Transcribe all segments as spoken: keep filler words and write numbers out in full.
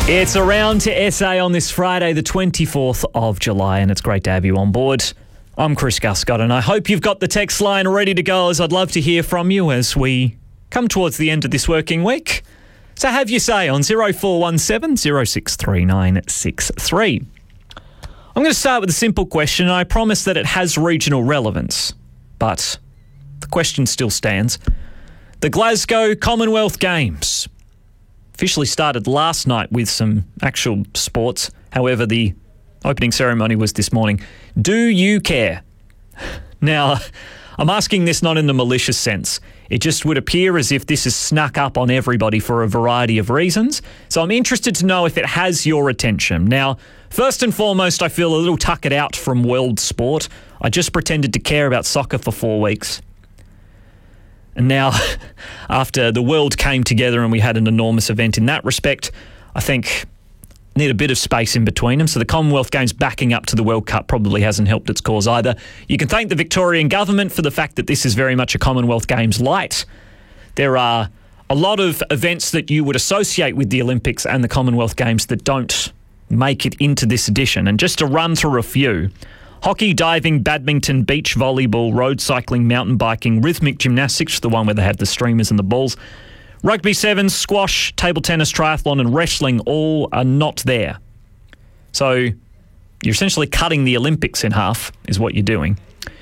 It's Around to S A on this Friday, the twenty-fourth of July, and it's great to have you on board. I'm Chris Guscott, and I hope you've got the text line ready to go, as I'd love to hear from you as we come towards the end of this working week. So have your say on zero four one seven, zero six three nine six three. I'm going to start with a simple question, and I promise that it has regional relevance, but the question still stands. The Glasgow Commonwealth Games officially started last night with some actual sports. However, the opening ceremony was this morning. Do you care? Now, I'm asking this not in the malicious sense. It just would appear as if this is snuck up on everybody for a variety of reasons. So I'm interested to know if it has your attention. Now, first and foremost, I feel a little tuck it out from world sport. I just pretended to care about soccer for four weeks. And now, after the world came together and we had an enormous event in that respect, I think need a bit of space in between them. So the Commonwealth Games backing up to the World Cup probably hasn't helped its cause either. You can thank the Victorian government for the fact that this is very much a Commonwealth Games light. There are a lot of events that you would associate with the Olympics and the Commonwealth Games that don't make it into this edition. And just to run through a few: hockey, diving, badminton, beach volleyball, road cycling, mountain biking, rhythmic gymnastics, the one where they have the streamers and the balls, rugby sevens, squash, table tennis, triathlon and wrestling all are not there. So you're essentially cutting the Olympics in half is what you're doing.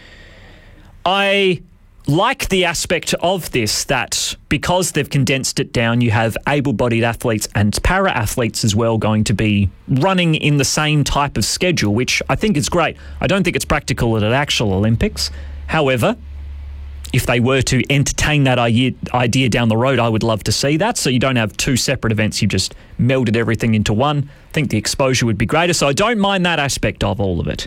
I like the aspect of this that because they've condensed it down, you have able-bodied athletes and para-athletes as well going to be running in the same type of schedule, which I think is great. I don't think it's practical at an actual Olympics. However, if they were to entertain that idea down the road, I would love to see that. So you don't have two separate events, you've just melded everything into one. I think the exposure would be greater, so I don't mind that aspect of all of it.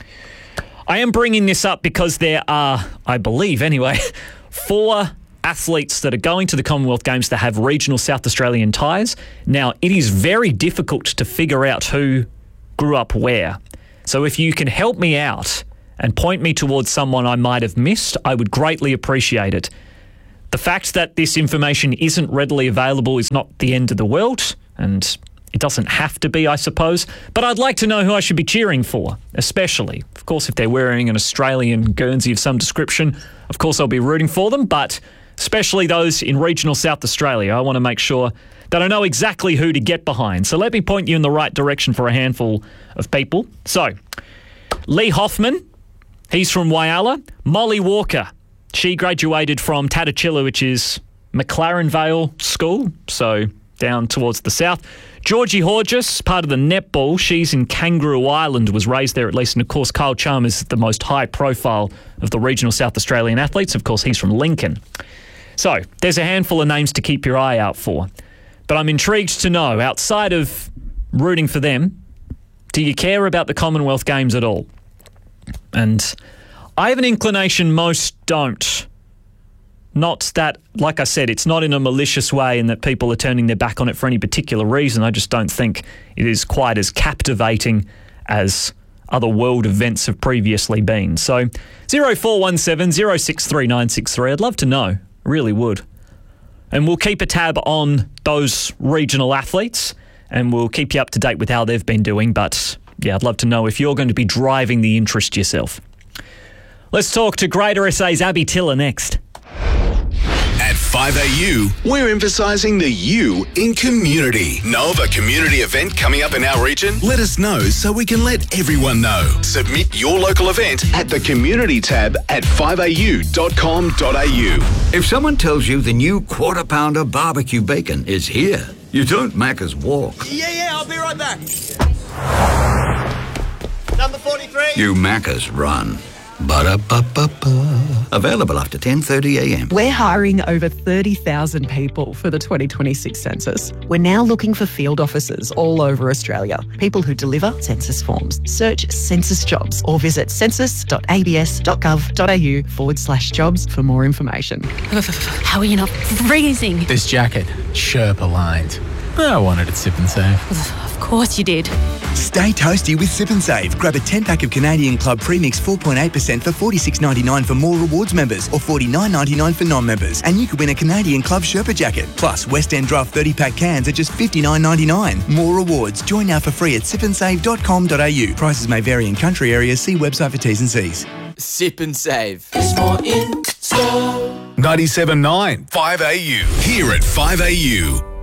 I am bringing this up because there are, I believe anyway, four athletes that are going to the Commonwealth Games that have regional South Australian ties. Now, it is very difficult to figure out who grew up where. So if you can help me out and point me towards someone I might have missed, I would greatly appreciate it. The fact that this information isn't readily available is not the end of the world, and it doesn't have to be, I suppose, but I'd like to know who I should be cheering for, especially. Of course, if they're wearing an Australian Guernsey of some description, of course I'll be rooting for them, but especially those in regional South Australia. I want to make sure that I know exactly who to get behind. So let me point you in the right direction for a handful of people. So, Lee Hoffman, he's from Whyalla. Molly Walker, she graduated from Tatachilla, which is McLaren Vale School, so down towards the south. Georgie Horgis, part of the netball, she's in Kangaroo Island, was raised there at least. And of course, Kyle Chalmers is the most high profile of the regional South Australian athletes. Of course, he's from Lincoln. So there's a handful of names to keep your eye out for. But I'm intrigued to know, outside of rooting for them, do you care about the Commonwealth Games at all? And I have an inclination most don't. Not that, like I said, it's not in a malicious way and that people are turning their back on it for any particular reason. I just don't think it is quite as captivating as other world events have previously been. So zero four one seven, zero six three nine six three. I'd love to know. I really would. And we'll keep a tab on those regional athletes and we'll keep you up to date with how they've been doing. But yeah, I'd love to know if you're going to be driving the interest yourself. Let's talk to Greater S A's Abby Tiller next. At five A U, we're emphasising the U in community. Know of a community event coming up in our region? Let us know so we can let everyone know. Submit your local event at the community tab at five a u dot com dot a u. If someone tells you the new quarter pounder barbecue bacon is here, you don't Macca's walk. Yeah, yeah, I'll be right back. Number forty-three. You Macca's run. Ba-da-ba-ba-ba. Available after ten thirty a m. We're hiring over thirty thousand people for the twenty twenty-six census. We're now looking for field officers all over Australia, people who deliver census forms. Search census jobs or visit census.abs.gov.au forward slash jobs for more information. How are you not freezing? This jacket, Sherpa lined. I wanted it sip and save. Of course you did. Stay toasty with Sip and Save. Grab a ten-pack of Canadian Club Premix four point eight percent for forty-six ninety-nine for More Rewards members or forty-nine ninety-nine for non-members. And you could win a Canadian Club Sherpa jacket. Plus, West End Draft thirty-pack cans at just fifty-nine ninety-nine. More rewards. Join now for free at sip and save dot com dot a u. Prices may vary in country areas. See website for T's and C's. Sip and Save. There's more in store. ninety-seven point nine five A U. Here at five A U.